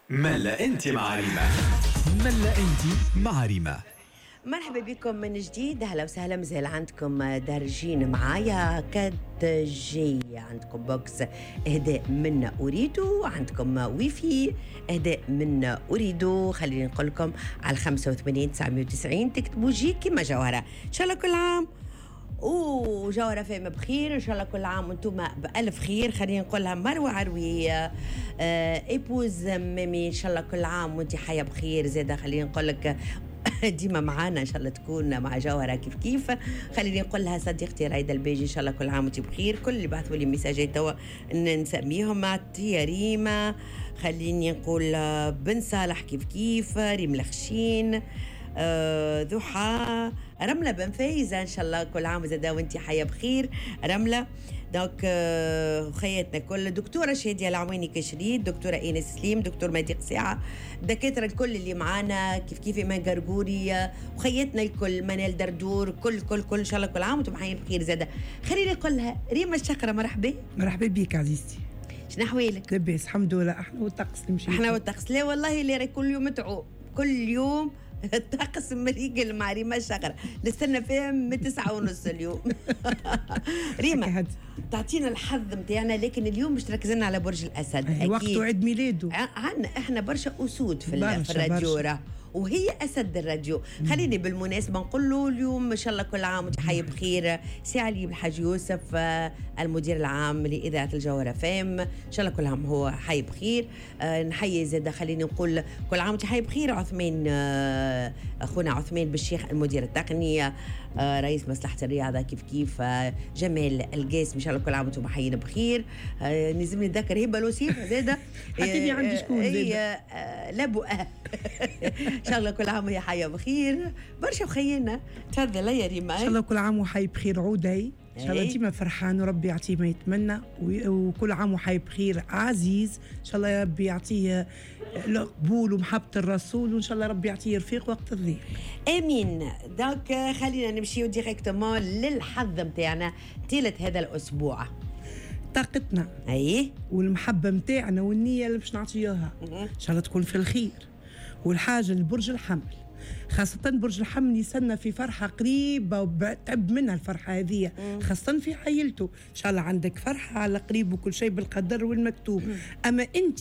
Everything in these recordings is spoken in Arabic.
ملا انت مع ريما. ملا انت مع ريما. مرحبا بكم من جديد. اهلا وسهلا. مازال عندكم دارجين معايا كاد جي. عندكم بوكس اهداء من اريدو، عندكم ويفي اهداء من اريدو. خليني نقول لكم على 85 990 تكتبوا جي كيما جوهره. ان شاء الله كل عام وجوهرة فاهمة بخير. ان شاء الله كل عام وانتم بألف خير. خلينا نقولها مروة عروية ايبوز ميمي، ان شاء الله كل عام وانت حية بخير. زيادة خلينا نقول لك ديما معانا، ان شاء الله تكون مع جوهرة كيف. خليني نقول لها صديقتي رايدة البيجي، ان شاء الله كل عام وانت بخير. كل اللي بعثوا لي ميساجات توا نسميهم عطية ريما. خليني نقول بن صالح كيف ريم الخشين، ضحى، رملة بن فايزة، ان شاء الله كل عام وزادا وانت حية بخير رملة. دونك خياتنا كل دكتورة شادية العواني كشريد، دكتورة اينس سليم، دكتور مديق ساعة، دكاترة الكل اللي معانا كيف إيمان قرقوري، وخياتنا الكل منال دردور، كل ان شاء الله كل عام وانتم حيين بخير. زادا خليني نقول لها ريما الشقرة مرحبا. مرحبا بك عزيزتي. شنو احوالك؟ لاباس الحمد لله. احنا والطقس نمشي. احنا والطقس لا والله اللي راي كل يوم متعو، كل يوم الطقس مريقل مع ريما الشقرة. نستنى فيها من 9:30 اليوم. ريما تعطينا الحظ متاعنا، لكن اليوم مش تركزنا على برج الأسد. وقت عيد ميلاده. عنا احنا برشا أسود في الراديو، وهي أسد الراديو. خليني بالمناسبة نقول له اليوم إن شاء الله كل عام وانت حي بخير. سي علي الحاج يوسف المدير العام لإذاعة الجوهرة فام، إن شاء الله كل عام هو حي بخير. نحيي زادة خليني نقول كل عام وانت حي بخير عثمان، أخونا عثمان بالشيخ المدير التقني، رئيس مصلحة الرياضة كيف جمال القاسم، إن شاء الله كل عام وانتم حيين بخير. نزمني نذكر هبة الوسيف زادة حكيني عندي شكون زادة لابو ان شاء الله كل عام وهي حية بخير. برشا وخينا. تفضل يا ريما. ان شاء الله كل عام وحي بخير عودي، ان شاء الله ديما فرحان وربي يعطيه ما يتمنى، وكل عام وحي بخير عزيز. ان شاء الله ربي يعطيه القبول ومحبة الرسول، وان شاء الله ربي يعطيه رفيق وقت الضيق. امين. دونك خلينا نمشيو ديريكتومون للحظ متاعنا طيلة هذا الاسبوع. طاقتنا والمحبة متاعنا والنية اللي باش نعطيوها ان شاء الله تكون في الخير. والحاجة لبرج الحمل، خاصة برج الحمل يسنى في فرحة قريبة وتعب منها الفرحة هذه، خاصة في عائلته. إن شاء الله عندك فرحة على قريب وكل شيء بالقدر والمكتوب. أما أنت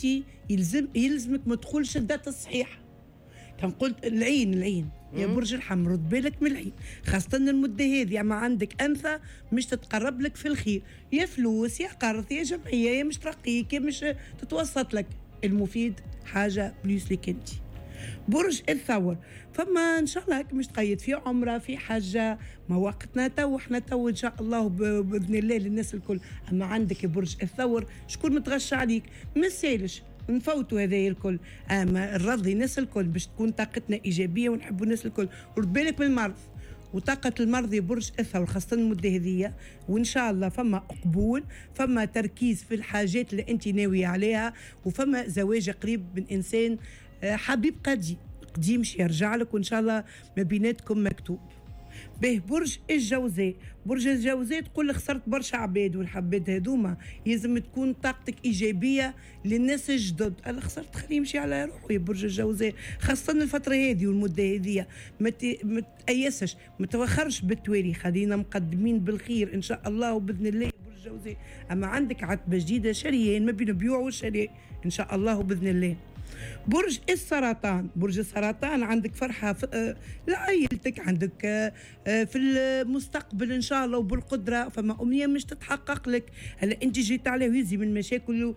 يلزمك ما تدخلش الدات الصحيحة. كان قلت العين يا برج الحمل رد بالك من العين، خاصة المدة هذه. أما عندك أنثى مش تتقرب لك في الخير، يا فلوس يا قرض يا جمعية يا مش ترقيك يا مش تتوسط لك. المفيد حاجة بليس لك أنت. برج الثور، فما ان شاء الله مش تقيد في عمره في حاجه، ما وقتنا تو احنا تو ان شاء الله باذن الله للناس الكل. اما عندك برج الثور شكون متغشى عليك ما سالش نفوتوا هذا الكل. اما الرضي الناس الكل باش تكون طاقتنا ايجابيه ونحبوا الناس الكل. ورد بالك من المرض وطاقة المرض برج الثور خاصة المدة هذية. وإن شاء الله فما قبول، فما تركيز في الحاجات اللي أنت ناوية عليها، وفما زواج قريب من إنسان حبيب قديم شي يرجع لك، وإن شاء الله ما بيناتكم مكتوب. به برج الجوزاء، برج الجوزاء تقول خسرت برشا عباد، والحباد هذوما لازم تكون طاقتك إيجابية للناس الجدد. أنا خسرت خليه يمشي على روحه يا برج الجوزاء، خاصة الفترة هذه والمدة هذه. ما تأيسش ما توخرش بالتوالي، خلينا مقدمين بالخير إن شاء الله وبإذن الله برج الجوزاء. أما عندك عتبة جديدة شريان ما بين البيوع والشراء إن شاء الله وبإذن الله. برج السرطان، برج السرطان عندك فرحة لعائلتك، عندك في المستقبل إن شاء الله وبالقدرة، فما أمنية مش تتحقق لك. هلا أنت جيت عليه ويزي من مشاكل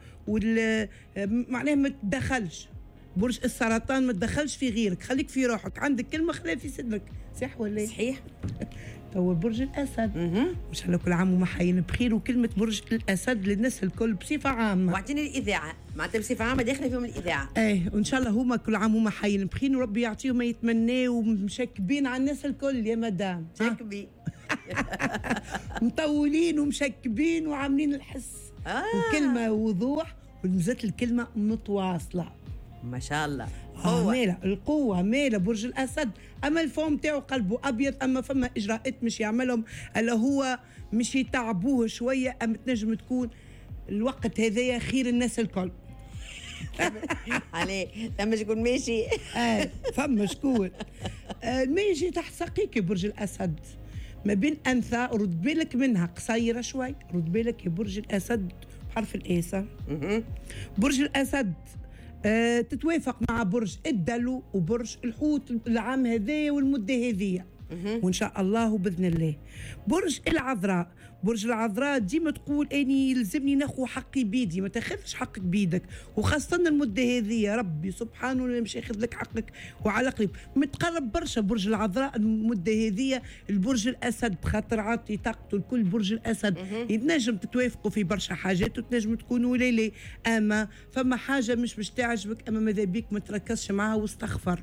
معناه ما تدخلش. برج السرطان ما تدخلش في غيرك، خليك في روحك، عندك كلمة خليها في صدرك. صح ولا؟ صحيح. تو برج الأسد إن شاء الله كل عام وما حيين بخير. وكلمة برج الأسد للناس الكل بصفة عامة. واعطيني الإذاعة معناتها بصفة عامة داخلة فيهم الإذاعة. وإن شاء الله هما كل عام وما حيين بخير، وربي يعطيهم ما يتمناه، ومشكبين على الناس الكل يا مدام. مشكبين. مطولين ومشكبين وعاملين الحس. وكلمة وضوح، ونزلت الكلمة متواصلة ما شاء الله. ماله القوة ماله برج الأسد. أما الفوم تاعو قلبه أبيض، أما فما إجراءات مش يعملهم اللي هو مش يتعبوه شوية. أما تنجم تكون الوقت هذايا خير الناس الكل. عليه ثم شكون ماشي. فما شكون ماشي تحت ساقيك برج الأسد ما بين أنثى، رد بالك منها قصيرة شوي، رد بالك يا برج الأسد بحرف الإيسة. برج الأسد تتوافق مع برج الدلو وبرج الحوت العام هذا والمدة هذية وإن شاء الله بإذن الله. برج العذراء، برج العذراء ديما تقول اني يلزمني ناخذ حقي بيدي، ما تاخذش حقك بيدك، وخاصه المده هذه يا ربي سبحانه اللي مش ياخذ لك حقك وعلى قريب. متقرب برشا برج العذراء المده هذه البرج الاسد، خاطر عاطي طاقته لكل برج الاسد. يتنجم تتوافقوا في برشا حاجات وتنجم تكونوا ليلي، اما فما حاجه مش تعجبك اما ماذا بيك ما تركزش معها واستغفر.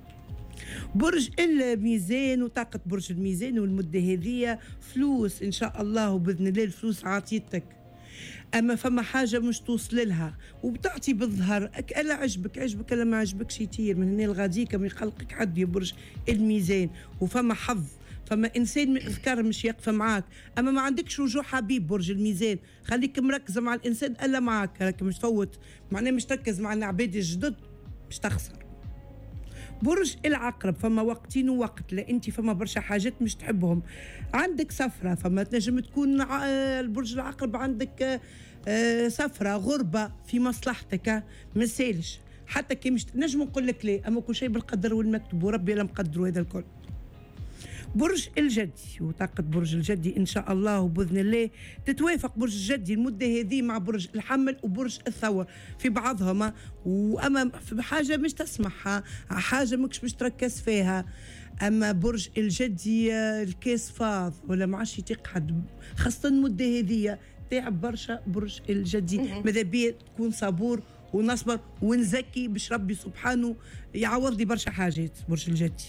برج الميزان وطاقة برج الميزان والمدة هذه فلوس إن شاء الله وبإذن الله الفلوس عاطيتك، أما فما حاجة مش توصل لها وبتعطي بالظهر، ألا عجبك ألا ما عجبكش يطير من هنا الغادي كم يقلقك حد يا برج الميزان. وفما حظ، فما إنسان من أفكار مش يقف معاك، أما ما عندكش رجوع حبيب برج الميزان، خليك مركز مع الإنسان ألا معاك، راك مش تفوت معناه مش تركز مع العباد الجدد مش تخسر. برج العقرب فما وقتين ووقت، لا انت فما برشا حاجات مش تحبهم، عندك سفره، فما تنجم تكون البرج العقرب عندك سفره غربه في مصلحتك ما سالش، حتى كي مش نجم نقول لك لا، اما كل شيء بالقدر والمكتوب وربي لا مقدروا هذا الكل. برج الجدي وطاقة برج الجدي إن شاء الله وبإذن الله تتوافق برج الجدي المدة هذه مع برج الحمل وبرج الثور في بعضهما، وأما في حاجة مش تسمعها، حاجة مش تركز فيها. أما برج الجدي الكاس فاض ولا ما عادش يطيق حد، خاصة المدة هذه تعب برشا برج الجدي. ماذا بيا تكون صبور ونصبر ونزكي باش ربي سبحانه يعوض لي برشا حاجات. برج الجدي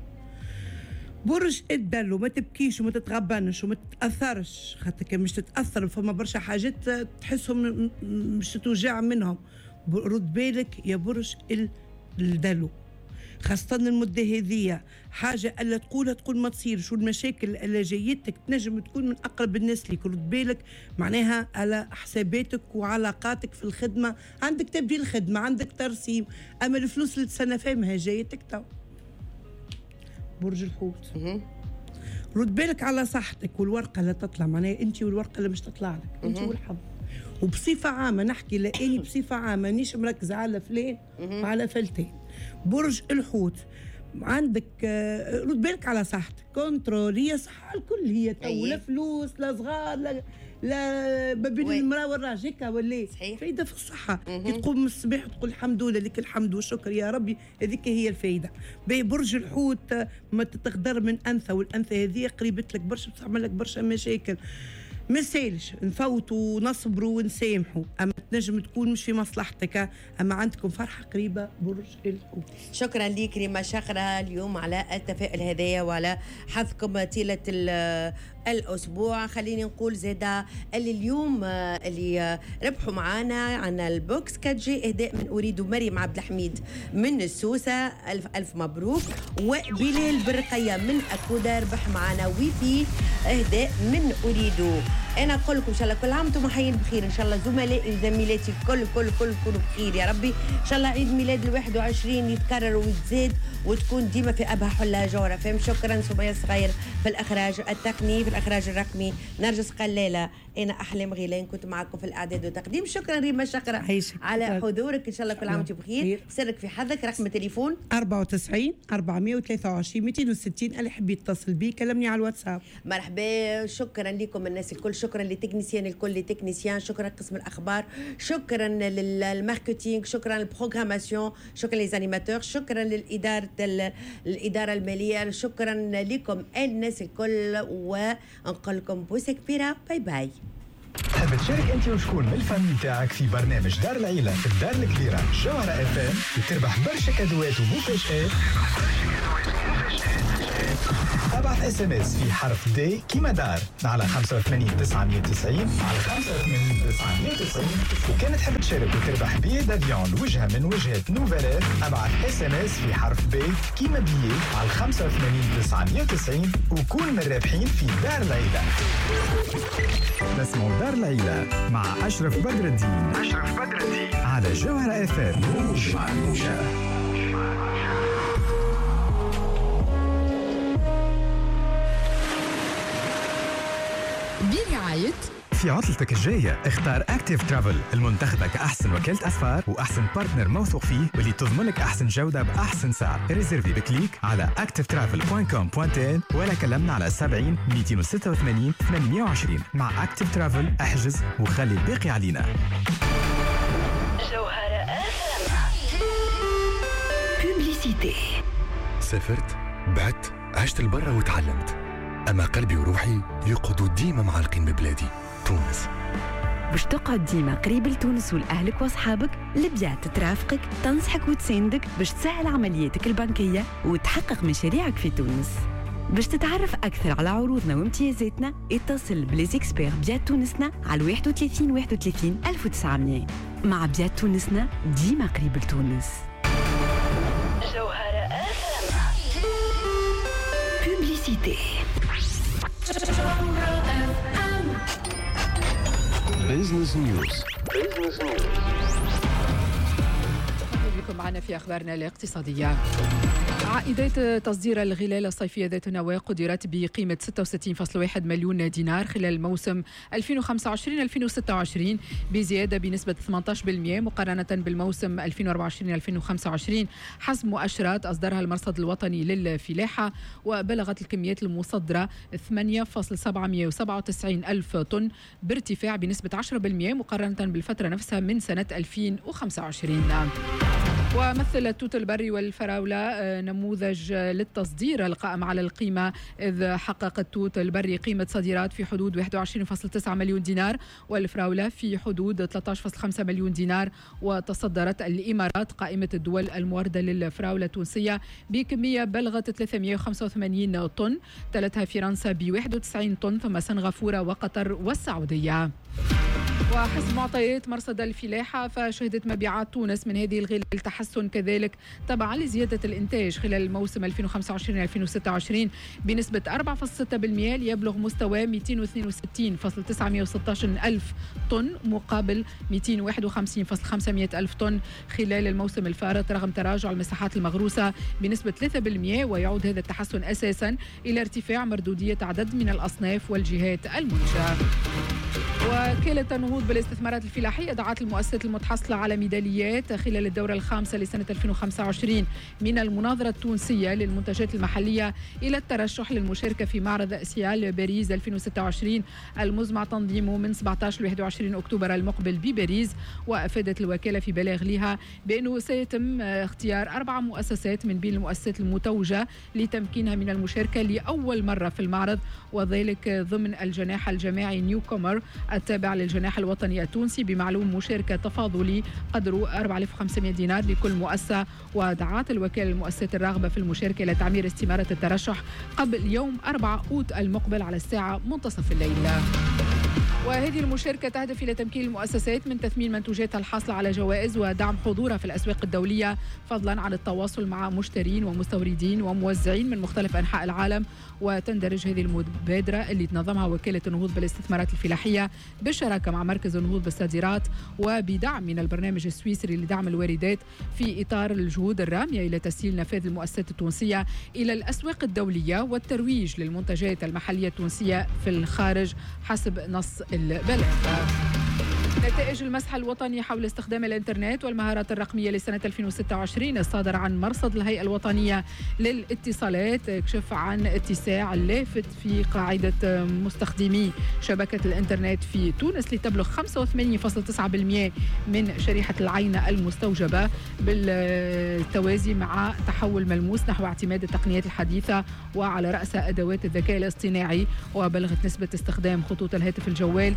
برج الدلو ما تبكيش وما تتغبنش وما تتاثرش، خاطر كان مش تتاثر فما برشا حاجات تحسهم مش توجع منهم، رد بالك يا برج الدلو، خاصة المدة هذه حاجة ألا تقولها تقول ما تصيرش، والمشاكل اللي جايتك تنجم تكون من أقرب الناس ليك، رد بالك معناها على حساباتك وعلاقاتك في الخدمة، عندك تبديل خدمة عندك ترسيم، أما الفلوس اللي تسنى فهمها جايتك تو. برج الحوت رد بالك على صحتك والورقه اللي تطلع، معناها انت والورقه اللي مش تطلع لك انت والحظ. وبصفه عامه نحكي لاني بصفه عامه مانيش مركزه على فلان وعلى فلتين. برج الحوت عندك رد بالك على صحتك، كنترول، هي صحه الكل هي تو، لا فلوس لا صغار لا ما بين المراه والراجل هكا ولا فايده في الصحه. كي تقوم من الصباح وتقول الحمد لله لك الحمد والشكر يا ربي، هذيك هي الفايده. برج الحوت ما تتغدر من انثى، والانثى هذه قريبه لك برشا بتعمل لك برشا مشاكل، ما سالش نفوتوا ونصبروا ونسامحوا، اما تنجم تكون مش في مصلحتك، اما عندكم فرحه قريبه برج الحوت. شكرا ليك ريما شخرة اليوم على التفاؤل هذايا وعلى حظكم طيله الأسبوع. خليني نقول زادا اللي اليوم اللي ربحوا معانا عن البوكس 4G إهداء من أريد مريم عبد الحميد من السوسة، ألف مبروك. وبلال برقية من أكودا ربح معانا ويفي إهداء من أريد. أنا أقول لكم إن شاء الله كل عام وانتم حيين بخير، إن شاء الله زملائي وزميلاتي كل بخير يا ربي. إن شاء الله عيد ميلاد 21 يتكرر ويتزاد وتكون ديما في أبها حلا جورة فهم. شكرا سمية صغير في الإخراج التقني، في الإخراج الرقمي نرجس قلالة، أنا أحلام غيلان كنت معكم في الإعداد والتقديم. شكرا ريما شقرة على حضورك، إن شاء الله كل عام وانتم بخير. سرك في حظك، رقم التليفون 94 423 260 اللي يحب يتصل بي كلمني على الواتساب. مرحبا، شكرا لكم الناس الكل، شكرا للتكنيسيان الكل تكنيسيان، شكرا قسم الأخبار، شكرا للماركتينغ، شكرا للبروغراماسيون، شكرا للانيماتور، شكرا للإدارة المالية، شكرا لكم الناس الكل، ونقول لكم بوسة كبيرة، باي باي. تحب تشارك انت وشكون من الفامي تاعك في برنامج دار العيلة في الدار الكبيرة جوهرة FM وتربح برشا كادوات ومفاجآت؟ ابعث SMS في حرف دي كيما دار على 85 990 على 85 990. وكان تحب تشارك وتربح بيه دافيون لوجهة من وجهات نوفيلات، ابعث SMS في حرف بي كيما بيه على 85 990 وكون من الرابحين في دار العيلة. نسمو دار العيلة. الليلة مع أشرف بدر الدين على جوهرة FM. موج مع الموجة. برعاية في عطلتك الجاية اختار أكتيف ترافل المنتخبة كأحسن وكالة أسفار وأحسن بارتنر موثوق فيه واللي تضمنك أحسن جودة بأحسن سعر. ريزيرفي بكليك على activetravel.com.tn ولا كلمنا على 70 286 820. مع أكتيف ترافل احجز وخلي الباقي علينا. جوهرة بوبليسيتي. سافرت، بعت، عشت البرة وتعلمت، أما قلبي وروحي يقعدوا ديما معلقين ببلادي تونس. باش تقعد ديما قريب لتونس ولأهلك وأصحابك، البيات ترافقك، تنصحك وتساندك باش تسهل عملياتك البنكية وتحقق مشاريعك في تونس. باش تتعرف أكثر على عروضنا وامتيازاتنا اتصل بليزيكسبير بيات تونسنا على 31 31 1900. مع بيات تونسنا ديما قريب لتونس. جوهرة بوبليسيتي. بيزنس نيوز. بكم معنا في أخبارنا الاقتصادية. عائدات تصدير الغلال الصيفية ذات النواة قدرت بقيمة 66.1 مليون دينار خلال موسم 2025-2026 بزيادة بنسبة 18% مقارنة بالموسم 2024-2025 حسب مؤشرات أصدرها المرصد الوطني للفلاحة. وبلغت الكميات المصدرة 8.797 ألف طن بارتفاع بنسبة 10% مقارنة بالفترة نفسها من سنة 2025. ومثل التوت البري والفراولة نموذج للتصدير القائم على القيمة، إذ حقق التوت البري قيمة صادرات في حدود 21.9 مليون دينار والفراولة في حدود 13.5 مليون دينار. وتصدرت الإمارات قائمة الدول الموردة للفراولة التونسية بكمية بلغت 385 طن، تلتها فرنسا ب 91 طن، ثم سنغافورة وقطر والسعودية. وحسب معطيات مرصد الفلاحة فشهدت مبيعات تونس من هذه الغلال تحسن كذلك تبعا لزيادة الإنتاج خلال الموسم 2025-2026 بنسبة 4.6% ليبلغ مستوى 262.916 ألف طن مقابل 251.500 ألف طن خلال الموسم الفارط، رغم تراجع المساحات المغروسة بنسبة 3%. ويعود هذا التحسن أساسا إلى ارتفاع مردودية عدد من الأصناف والجهات المنتجة. وكالة النهوض بالاستثمارات الفلاحية دعت المؤسسات المتحصلة على ميداليات خلال الدورة الخامسة لسنة 2025 من المناظرة التونسية للمنتجات المحلية إلى الترشح للمشاركة في معرض سيال باريس 2026 المزمع تنظيمه من 17 ل 21 أكتوبر المقبل بباريس. وأفادت الوكالة في بلاغ لها بأنه سيتم اختيار 4 مؤسسات من بين المؤسسات المتوجة لتمكينها من المشاركة لأول مرة في المعرض، وذلك ضمن الجناح الجماعي نيو كومر التابع للجناح الوطني التونسي بمعلوم مشاركة تفاضلي قدره 4500 دينار لكل مؤسسة. ودعت الوكالة المؤسسات الراغبة في المشاركة إلى تعمير استمارة الترشح قبل يوم 4 أوت المقبل على الساعة منتصف الليل. وهذه المشاركة تهدف إلى تمكين المؤسسات من تثمين منتوجاتها الحاصلة على جوائز ودعم حضورها في الأسواق الدولية، فضلا عن التواصل مع مشترين ومستوردين وموزعين من مختلف أنحاء العالم. وتندرج هذه المبادرة اللي تنظمها وكالة النهوض بالاستثمارات الفلاحية بالشراكة مع مركز النهوض بالصادرات وبدعم من البرنامج السويسري لدعم الواردات في إطار الجهود الرامية إلى تسهيل نفاذ المؤسسات التونسية إلى الأسواق الدولية والترويج للمنتجات المحلية التونسية في الخارج حسب نص البلاغ. نتائج المسح الوطني حول استخدام الإنترنت والمهارات الرقمية لسنة 2026 الصادر عن مرصد الهيئة الوطنية للاتصالات كشف عن اتساع لافت في قاعدة مستخدمي شبكة الإنترنت في تونس لتبلغ 85.9% من شريحة العينة المستوجبة، بالتوازي مع تحول ملموس نحو اعتماد التقنيات الحديثة وعلى رأسها أدوات الذكاء الاصطناعي. وبلغت نسبة استخدام خطوط الهاتف الجوال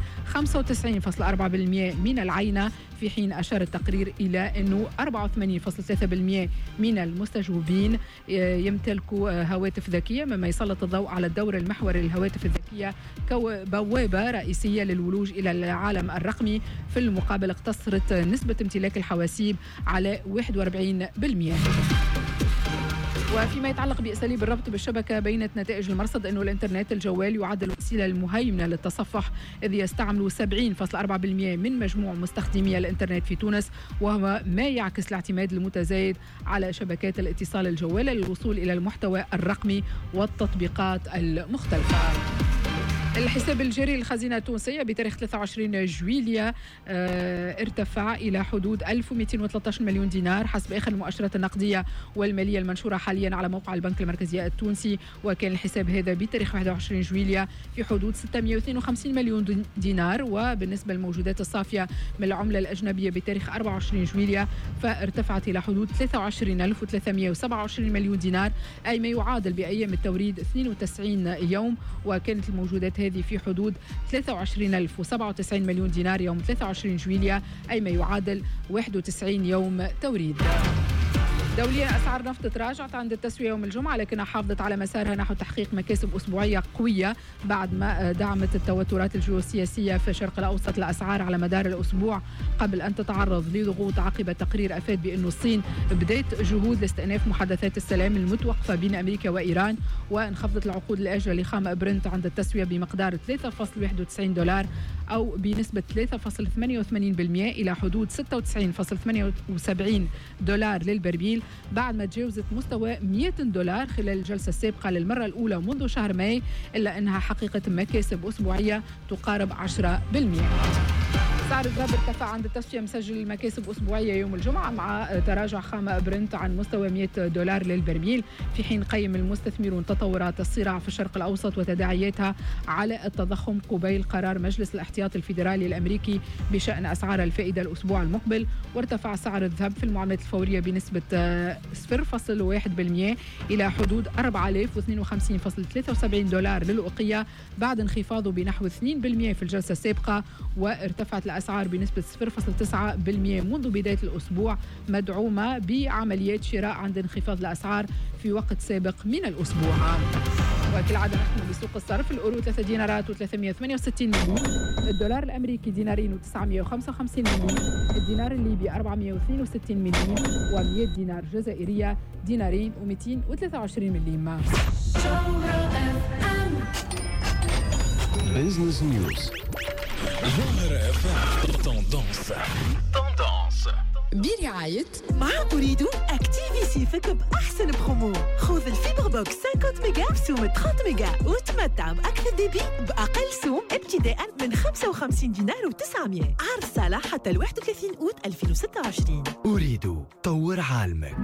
95.4% من العينة، في حين أشار التقرير إلى أنه 84.3% من المستجوبين يمتلكوا هواتف ذكية، مما يسلط الضوء على الدور المحوري للهواتف الذكية كبوابة رئيسية للولوج إلى العالم الرقمي. في المقابل اقتصرت نسبة امتلاك الحواسيب على 41%. وفيما يتعلق بأساليب الربط بالشبكة، بينت نتائج المرصد أنه الإنترنت الجوال يعد الوسيلة المهيمنة للتصفح، إذ يستعمل 70.4% من مجموع مستخدمي الإنترنت في تونس، وهو ما يعكس الاعتماد المتزايد على شبكات الاتصال الجوالة للوصول إلى المحتوى الرقمي والتطبيقات المختلفة. الحساب الجاري للخزينة التونسية بتاريخ 23 جويلية ارتفع إلى حدود 1213 مليون دينار حسب آخر المؤشرات النقدية والمالية المنشورة حاليا على موقع البنك المركزي التونسي. وكان الحساب هذا بتاريخ 21 جويلية في حدود 652 مليون دينار. وبالنسبة للموجودات الصافية من العملة الأجنبية بتاريخ 24 جويلية فارتفعت إلى حدود 23327 مليون دينار، أي ما يعادل بأيام التوريد 92 يوم. وكانت الموجودات هذه في حدود 23097 مليون دينار يوم 23 جويلية، أي ما يعادل 91 يوم توريد. دوليا أسعار نفط تراجعت عند التسوية يوم الجمعة، لكنها حافظت على مسارها نحو تحقيق مكاسب أسبوعية قوية بعد ما دعمت التوترات الجيوسياسية في الشرق الأوسط الأسعار على مدار الأسبوع، قبل أن تتعرض لضغوط عقب تقرير أفاد بأن الصين بدأت جهود لاستئناف محادثات السلام المتوقفة بين أمريكا وإيران. وانخفضت العقود الآجلة لخام برنت عند التسوية بمقدار 3.91 دولار أو بنسبة 3.88% إلى حدود 96.78 دولار للبرميل، بعد ما تجاوزت مستوى 100 دولار خلال الجلسة السابقة للمرة الأولى منذ شهر ماي، إلا أنها حققت مكاسب أسبوعية تقارب 10%. سعر الذهب ارتفع عند التسوية، مسجل مكاسب أسبوعية يوم الجمعة مع تراجع خام برنت عن مستوى 100 دولار للبرميل، في حين قيم المستثمرون تطورات الصراع في الشرق الأوسط وتداعياتها على التضخم قبيل قرار مجلس الاحتياط الفيدرالي الأمريكي بشأن أسعار الفائدة الأسبوع المقبل. وارتفع سعر الذهب في المعاملات الفورية بنسبة 0.1% إلى حدود 4052.73 دولار للأوقية بعد انخفاضه بنحو 2% في الجلسة السابقة. وارتفعت الأسعار بنسبة 0.9% منذ بداية الأسبوع، مدعومة بعمليات شراء عند انخفاض الأسعار في وقت سابق من الأسبوع. وكالعادة نحن بسوق الصرف، الأورو 3 دينارات و368 مليم، الدولار الأمريكي دينارين و955 مليم، الدينار الليبي 462 مليم، و100 دينار جزائرية دينارين و223 مليم. بيزنس نيوز. برعاية مع أريد أكتيفي سيفك بأحسن برومو. خذ الفيبر بوكس 50 ميجا بسوم 30 ميجا وتمتع بأكثر ديبي بأقل سوم ابتداء من 55 دينار و900. عرض صالح حتى 31 أوت 2026. أريد طور عالمك.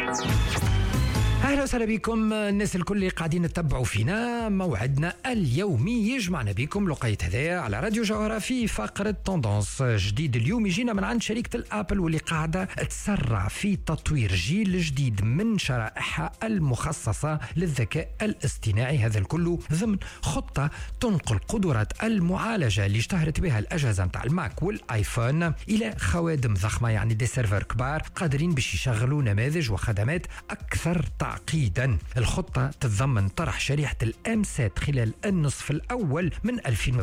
أهلا وسهلا بكم الناس الكل اللي قاعدين تتبعوا فينا. موعدنا اليومي يجمعنا بكم لقيت هدايا على راديو جوهرة في فقرة توندونس جديد. اليوم يجينا من عند شركة الأبل واللي قاعدة تسرع في تطوير جيل جديد من شرائحها المخصصة للذكاء الاصطناعي، هذا الكل ضمن خطة تنقل قدرات المعالجة اللي اشتهرت بها الأجهزة متاع الماك والآيفون إلى خوادم ضخمة، يعني دي سيرفر كبار قادرين باش يشغلوا نماذج وخدمات أكثر تعقيدا. الخطة تتضمن طرح شريحة الام7 خلال النصف الأول من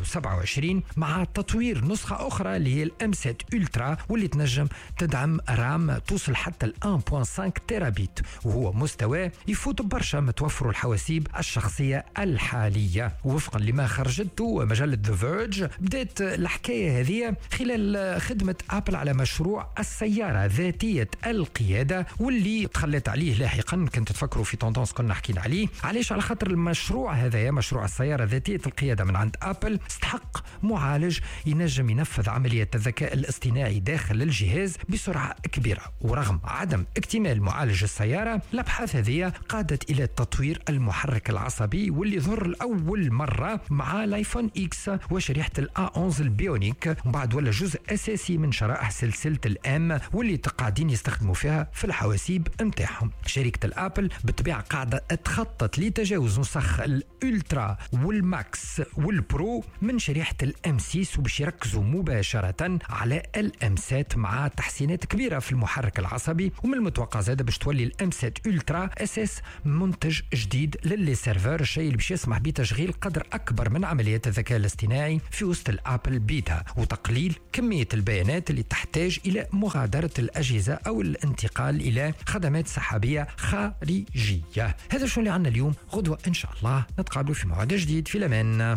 2027 مع تطوير نسخة أخرى اللي هي الام7 ألترا واللي تنجم تدعم رام توصل حتى ال 1.5 تيرابيت، وهو مستوى يفوت برشا متوفر الحواسيب الشخصية الحالية. وفقا لما خرجته مجلة The Verge، بدأت الحكاية هذه خلال خدمة أبل على مشروع السيارة ذاتية القيادة واللي تخلت عليه لاحقا. كنت تفكروا في توندونس كنا حكينا عليه، علاش؟ على خاطر المشروع هذا مشروع السيارة ذاتية القيادة من عند أبل استحق معالج ينجم ينفذ عملية الذكاء الاصطناعي داخل الجهاز بسرعة كبيرة. ورغم عدم اكتمال معالج السيارة، الأبحاث هذه قادت إلى تطوير المحرك العصبي واللي ظهر لأول مرة مع الايفون اكس وشريحة الA11 البيونيك، وبعد ولا جزء أساسي من شرائح سلسلة الام واللي قاعدين يستخدموا فيها في الحواسيب متاعهم. شركة الأبل بالطبيعة قاعدة تخطط لتجاوز نسخ الألترا والماكس والبرو من شريحة الام6 وباش يركزوا مباشرة على الام7 مع تحسينات كبيرة في المحرك العصبي. ومن المتوقع زاد باش تولي الام7 ألترا أساس منتج جديد للي سيرفر، الشيء اللي باش يسمح بتشغيل قدر أكبر من عمليات الذكاء الاصطناعي في وسط الأبل بيتا وتقليل كمية البيانات اللي تحتاج إلى مغادرة الأجهزة أو الانتقال إلى خدمات سحابية خارجية. خليجية. هذا شو اللي عنا اليوم. غدوة إن شاء الله نتقابلوا في موعد جديد. في الأمان.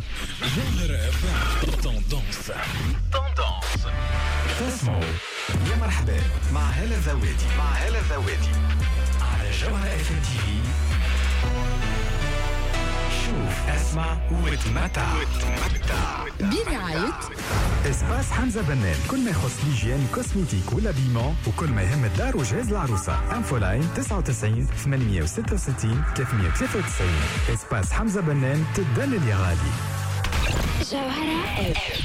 تسمعوا يا مرحبا مع هالة الذواتي على جوهرة FM TV. شوف اسمع وتمتع برعاية اسباس حمزة بنان. كل ما يخص ليجيان كوسميتيك ولا بيمون وكل ما يهم الدار وجهاز العروسة. انفولاين 99 866 393. اسباس حمزة بنان تدلل يا غالي. جوهرة